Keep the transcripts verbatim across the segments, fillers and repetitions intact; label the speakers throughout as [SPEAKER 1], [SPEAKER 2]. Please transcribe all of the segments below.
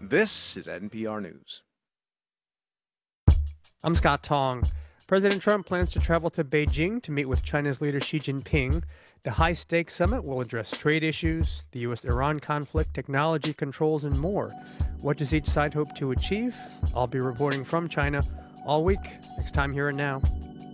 [SPEAKER 1] This is N P R News.
[SPEAKER 2] I'm Scott Tong. President Trump plans to travel to Beijing to meet with China's leader Xi Jinping. The high-stakes summit will address trade issues, the U S Iran conflict, technology controls, and more. What does each side hope to achieve? I'll be reporting from China all week, next time Here and Now.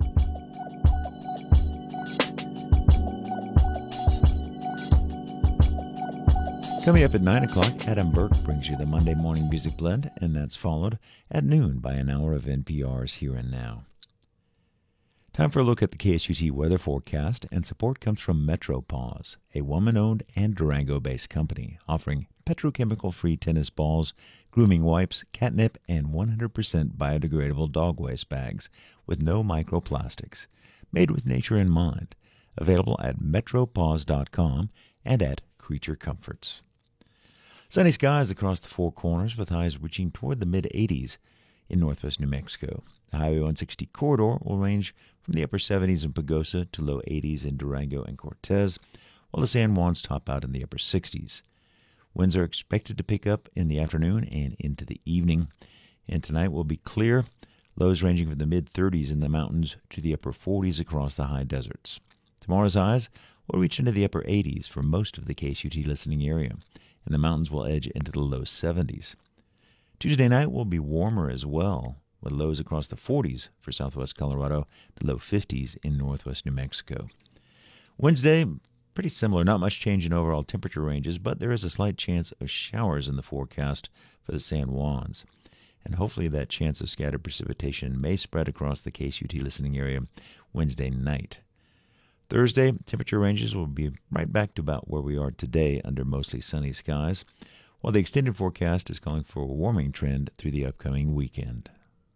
[SPEAKER 3] Coming up at nine o'clock, Adam Burke brings you the Monday Morning Music Blend, and that's followed at noon by an hour of N P R's Here and Now. Time for a look at the K S U T weather forecast, and support comes from MetroPause, a woman-owned and Durango-based company offering petrochemical-free tennis balls, grooming wipes, catnip, and one hundred percent biodegradable dog waste bags with no microplastics, made with nature in mind. Available at metropause dot com and at Creature Comforts. Sunny skies across the Four Corners with highs reaching toward the mid-eighties in northwest New Mexico. The Highway one sixty corridor will range from the upper seventies in Pagosa to low eighties in Durango and Cortez, while the San Juans top out in the upper sixties. Winds are expected to pick up in the afternoon and into the evening, and tonight will be clear, lows ranging from the mid-thirties in the mountains to the upper forties across the high deserts. Tomorrow's highs will reach into the upper eighties for most of the K S U T listening area, and the mountains will edge into the low seventies. Tuesday night will be warmer as well, with lows across the forties for southwest Colorado, the low fifties in northwest New Mexico. Wednesday, pretty similar, not much change in overall temperature ranges, but there is a slight chance of showers in the forecast for the San Juans. And hopefully that chance of scattered precipitation may spread across the K S U T listening area Wednesday night. Thursday, temperature ranges will be right back to about where we are today under mostly sunny skies, while the extended forecast is calling for a warming trend through the upcoming weekend.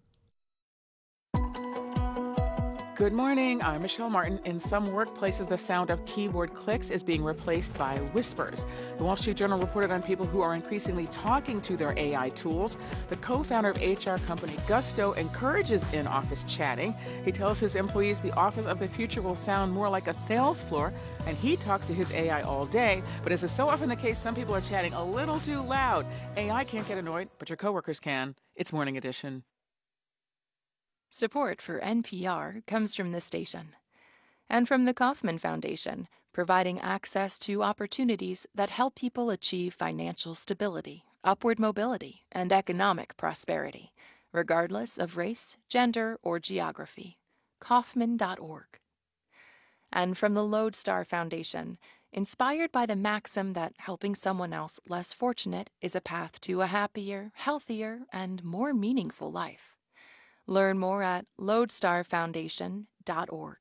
[SPEAKER 4] Good morning, I'm Michelle Martin. In some workplaces, the sound of keyboard clicks is being replaced by whispers. The Wall Street Journal reported on people who are increasingly talking to their A I tools. The co-founder of H R company Gusto encourages in-office chatting. He tells his employees the office of the future will sound more like a sales floor, and he talks to his A I all day. But as is so often the case, some people are chatting a little too loud. A I can't get annoyed, but your coworkers can. It's Morning Edition.
[SPEAKER 5] Support for N P R comes from this station and from the Kauffman Foundation, providing access to opportunities that help people achieve financial stability, upward mobility, and economic prosperity, regardless of race, gender, or geography. Kauffman dot org. And from the Lodestar Foundation, inspired by the maxim that helping someone else less fortunate is a path to a happier, healthier, and more meaningful life. Learn more at lodestar foundation dot org.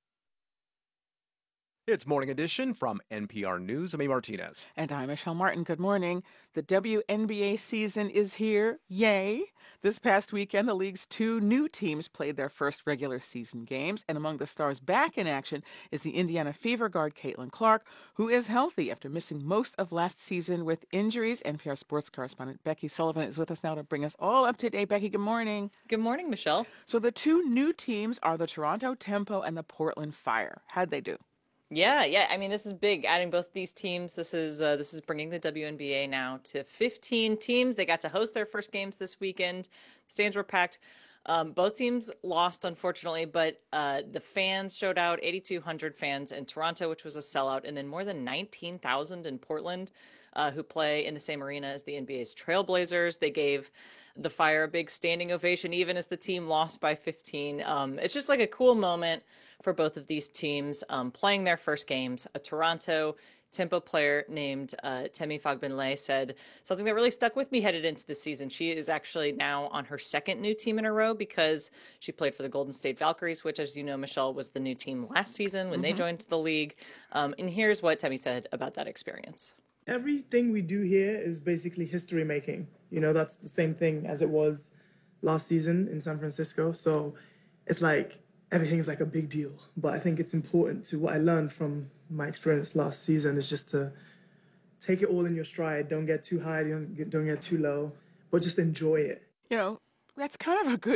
[SPEAKER 1] It's Morning Edition from N P R News. I'm A. Martinez.
[SPEAKER 4] And I'm Michelle Martin. Good morning. The W N B A season is here. Yay! This past weekend, the league's two new teams played their first regular season games. And among the stars back in action is the Indiana Fever guard Caitlin Clark, who is healthy after missing most of last season with injuries. N P R sports correspondent Becky Sullivan is with us now to bring us all up to date. Becky, good morning.
[SPEAKER 6] Good morning, Michelle.
[SPEAKER 4] So the two new teams are the Toronto Tempo and the Portland Fire. How'd they do?
[SPEAKER 6] Yeah, yeah. I mean, this is big. Adding both these teams, this is uh, this is bringing the W N B A now to fifteen teams. They got to host their first games this weekend. The stands were packed. Um, both teams lost, unfortunately, but uh, the fans showed out. eighty-two hundred fans in Toronto, which was a sellout, and then more than nineteen thousand in Portland, uh, who play in the same arena as the N B A's Trailblazers. They gave the Fire a big standing ovation, even as the team lost by fifteen. Um, it's just like a cool moment for both of these teams um, playing their first games. A Toronto Tempo player named uh, Temi Fagbinlay said something that really stuck with me headed into the season. She is actually now on her second new team in a row because she played for the Golden State Valkyries, which, as you know, Michelle, was the new team last season when mm-hmm. they joined the league. Um, and here's what Temi said about that experience.
[SPEAKER 7] Everything we do here is basically history making. You know, that's the same thing as it was last season in San Francisco. So it's like everything's like a big deal. But I think it's important to what I learned from my experience last season is just to take it all in your stride. Don't get too high, don't get, don't get too low, but just enjoy it.
[SPEAKER 4] You know, that's kind of a good